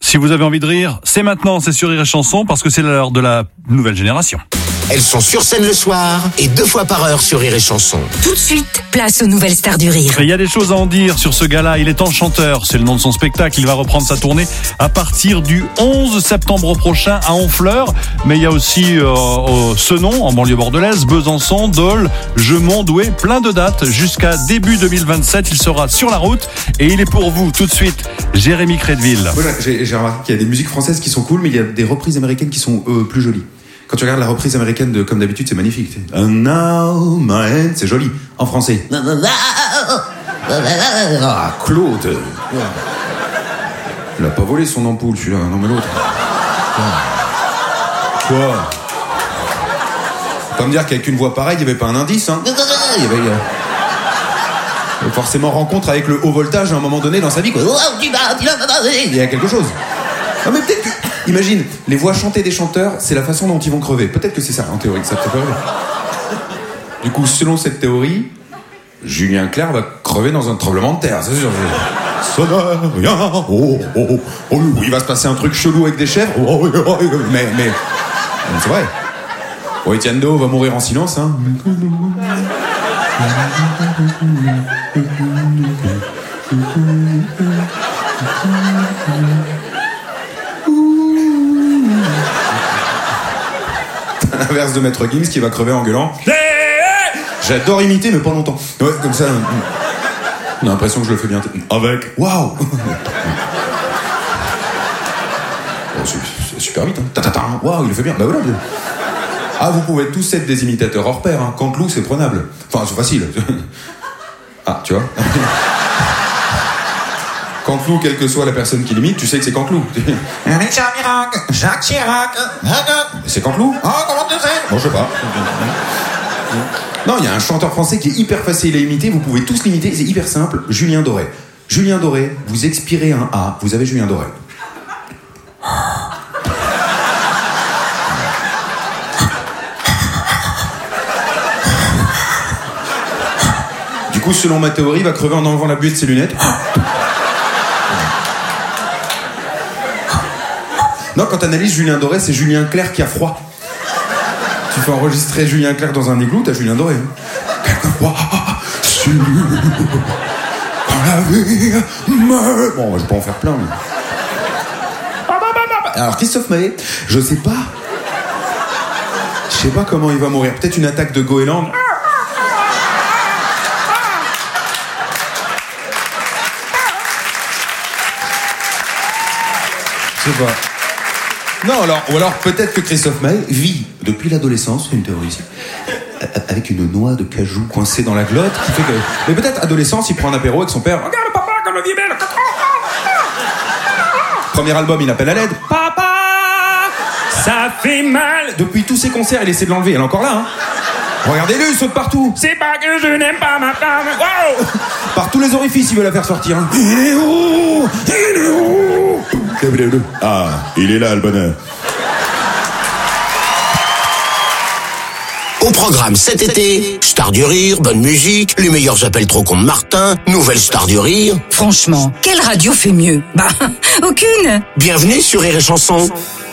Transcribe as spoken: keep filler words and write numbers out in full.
Si vous avez envie de rire, c'est maintenant, c'est sur Rire et Chanson, parce que c'est l'heure de la nouvelle génération. Elles sont sur scène le soir et deux fois par heure sur Rire et Chanson. Tout de suite, place aux nouvelles stars du rire. Il y a des choses à en dire sur ce gars-là. Il est enchanteur, c'est le nom de son spectacle. Il va reprendre sa tournée à partir du onze septembre prochain à Honfleur. Mais il y a aussi euh, euh, Senon, en banlieue bordelaise, Besançon, Dole, Gemont, Douai, plein de dates. Jusqu'à début deux mille vingt-sept, il sera sur la route et il est pour vous tout de suite, Jérémy Crédville. Voilà, j'ai, j'ai remarqué qu'il y a des musiques françaises qui sont cool, mais il y a des reprises américaines qui sont euh, plus jolies. Quand tu regardes la reprise américaine de Comme d'habitude, c'est magnifique. And now my hand, c'est joli en français. Ah, Claude. Il a pas volé son ampoule, celui-là. Non mais l'autre. Quoi? Faut pas me dire qu'avec une voix pareille, il y avait pas un indice, hein. Il y avait euh, forcément rencontre avec le haut voltage à un moment donné dans sa vie, quoi. Il y a quelque chose. Non mais peut-être que... Imagine, les voix chantées des chanteurs, c'est la façon dont ils vont crever. Peut-être que c'est ça, en théorie, que ça peut arriver. Du coup, selon cette théorie, Julien Clerc va crever dans un tremblement de terre, c'est sûr. Ça n'a rien, oh, oh, oh, oh, il va se passer un truc chelou avec des chèvres, oh, oh, oh, mais, mais, c'est vrai. Oh, Etienne Do va mourir en silence, hein. L'inverse de Maître Gims qui va crever en gueulant. J'adore imiter, mais pas longtemps. Ouais, comme ça. On a l'impression que je le fais bien. Avec. Waouh. C'est super vite. Hein. Waouh, il le fait bien. Bah voilà. Ah, vous pouvez tous être des imitateurs hors pair. Hein. Canteloup, c'est prenable. Enfin, c'est facile. Ah, tu vois. Canteloup, quelle que soit la personne qui l'imite, tu sais que c'est Canteloup. Jacques Chirac, Jacques Chirac. C'est Canteloup? Oh, comment tu sais? Bon, je sais pas. Non, il y a un chanteur français qui est hyper facile à imiter, vous pouvez tous l'imiter, c'est hyper simple, Julien Doré. Julien Doré, vous expirez un A, vous avez Julien Doré. Du coup, selon ma théorie, il va crever en enlevant la buée de ses lunettes. Non, quand t'analyses Julien Doré, c'est Julien Clerc qui a froid. Tu fais enregistrer Julien Clerc dans un igloo, t'as Julien Doré. Hein. Quelquefois, sur... Quand la vie me... Bon, je vais pas en faire plein, mais... Alors, Christophe Maé, je sais pas... Je sais pas comment il va mourir. Peut-être une attaque de goéland. Je sais pas. Non, alors, ou alors peut-être que Christophe Maé vit depuis l'adolescence, une théorie ici, avec une noix de cajou coincée dans la glotte, qui fait que... Mais peut-être adolescence, il prend un apéro avec son père. Regarde papa, comme la vie est belle. Premier album, il appelle à l'aide. Papa, ça fait mal. Depuis tous ses concerts, il essaie de l'enlever. Elle est encore là, hein. Regardez-le, il saute partout. C'est pas que je n'aime pas ma femme. Wow. Par tous les orifices, il veut la faire sortir. Hein. Il est où? Il est où? Ah, il est là, le bonheur. Au programme cet été, Star du Rire, bonne musique, les meilleurs appels trop cons de Martin, nouvelle Star du Rire. Franchement, quelle radio fait mieux? Bah, aucune. Bienvenue sur Rire et Chanson.